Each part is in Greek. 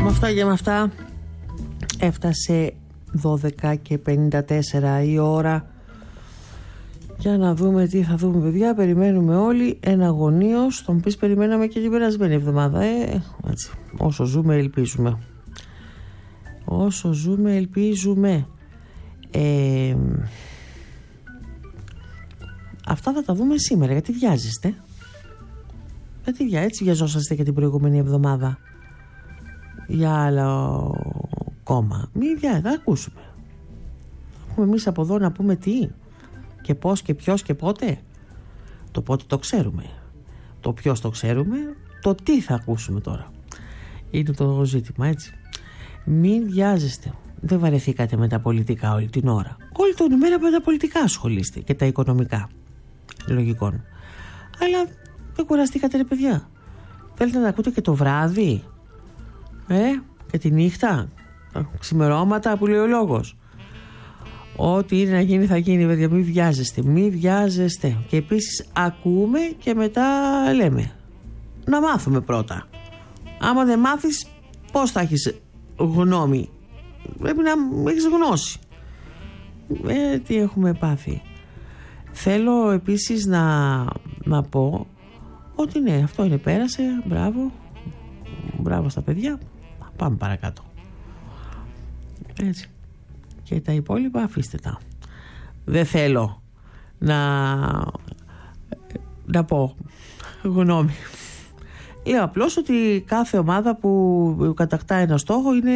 Με αυτά και με αυτά έφτασε 12 και 54 η ώρα. Για να δούμε τι θα δούμε, παιδιά. Περιμένουμε όλοι εναγωνίως. Τον πεις περιμέναμε και την περασμένη εβδομάδα. Έτσι. Όσο ζούμε ελπίζουμε. Όσο ζούμε ελπίζουμε. Αυτά θα τα δούμε σήμερα. Γιατί βιάζεστε? Έτσι βιαζόσαστε και την προηγούμενη εβδομάδα για άλλο κόμμα. Μην βιάζετε, θα ακούσουμε. Έχουμε εμείς από εδώ να πούμε τι και πώς και ποιος και πότε. Το πότε το ξέρουμε, το ποιος το ξέρουμε, το τι θα ακούσουμε τώρα είναι το ζήτημα, έτσι. Μην βιάζεστε. Δεν βαρεθήκατε με τα πολιτικά όλη την ώρα. Όλη την ημέρα με τα πολιτικά ασχολείστε και τα οικονομικά. Λογικών. Αλλά δεν κουραστήκατε, ρε παιδιά? Θέλετε να ακούτε και το βράδυ, και τη νύχτα, τα ξημερώματα που λέει ο λόγος. Ό,τι είναι να γίνει θα γίνει, παιδιά. Μην βιάζεστε, μην βιάζεστε. Και επίσης ακούμε και μετά λέμε. Να μάθουμε πρώτα. Άμα δεν μάθεις, πώς θα έχεις γνώμη? Πρέπει να έχεις γνώση. Τι έχουμε πάθει. Θέλω επίσης να πω ότι ναι, αυτό είναι, πέρασε. Μπράβο στα παιδιά. Πάμε παρακάτω. Έτσι. Και τα υπόλοιπα αφήστε τα. Δεν θέλω να πω γνώμη. Λέω απλώς ότι κάθε ομάδα που κατακτά ένα στόχο είναι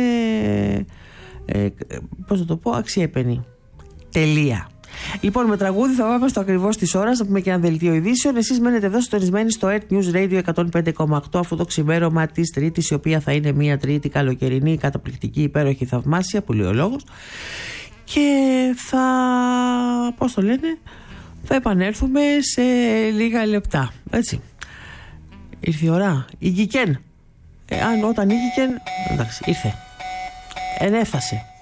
πώς να το πω, αξιέπαινη. Τελεία. Λοιπόν, με τραγούδι θα πάμε στο ακριβώς της ώρας, να πούμε και ένα δελτίο ειδήσεων. Εσείς μένετε εδώ συντονισμένοι στο Earth News Radio 105,8 αυτό το ξημέρωμα της Τρίτης, η οποία θα είναι μια Τρίτη καλοκαιρινή, καταπληκτική, υπέροχη, θαυμάσια, που λέει ο λόγος. Και θα επανέλθουμε σε λίγα λεπτά. Έτσι. Ήρθε η ώρα. Ήγηκεν. Όταν ήγηκεν, εντάξει, ήρθε. Ενέφτασε.